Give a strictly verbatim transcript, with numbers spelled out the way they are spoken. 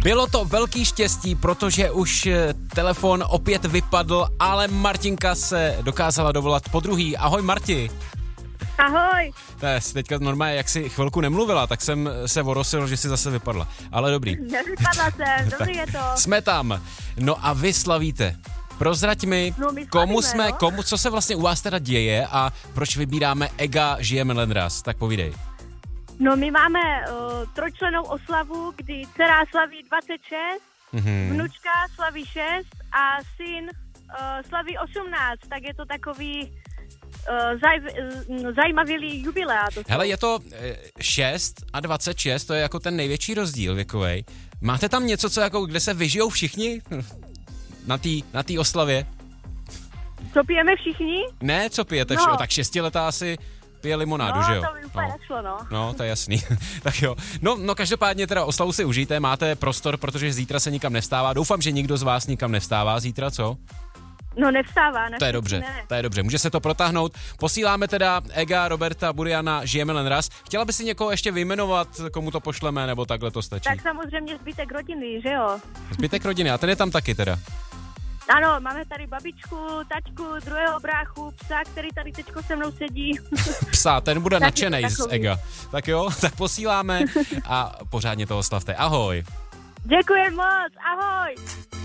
Bylo to velký štěstí, protože už telefon opět vypadl, ale Martinka se dokázala dovolat podruhý. Ahoj Marti. Ahoj. Ne, teďka normálně, jak si chvilku nemluvila, tak jsem se orosil, že si zase vypadla. Ale dobrý. Nevypadla jsem, dobrý je to. Jsme tam. No a vy slavíte. Prozrať mi, no, my komu slavíme, jsme, no? komu, co se vlastně u vás teda děje a proč vybíráme Ega žijeme len raz. Tak povídej. No my máme uh, trojčlennou oslavu, kdy dcera slaví dvacet šest, mm-hmm. vnučka slaví šest a syn uh, slaví osmnáct, tak je to takový uh, zaj, uh, zajímavý jubileát. Hele, je to šest a dvacet šest, to je jako ten největší rozdíl věkovej. Máte tam něco, co jako, kde se vyžijou všichni na té na té oslavě? Co pijeme všichni? Ne, co pijete no. všichni, tak šestiletá asi pije limonádu, no, že jo? No, to by úplně no. nešlo, no. No, to je jasný. Tak jo. No, no každopádně teda oslavu si užijte, máte prostor, protože zítra se nikam nevstává. Doufám, že nikdo z vás nikam nevstává zítra, co? No nevstává. To je dobře, ne. to je dobře. Může se to protáhnout. Posíláme teda Ega, Roberta, Buriana, žijeme len raz. Chtěla by si někoho ještě vyjmenovat, komu to pošleme, nebo takhle to stačí? Tak samozřejmě zbytek rodiny, že jo? Zbytek rodiny, a ten je tam taky teda. Ano, máme tady babičku, taťku, druhého bráchu, psa, který tady teďko se mnou sedí. Psa, ten bude nadšenej z Ega. Tak jo, tak posíláme a pořádně to oslavte. Ahoj. Děkuji moc, ahoj.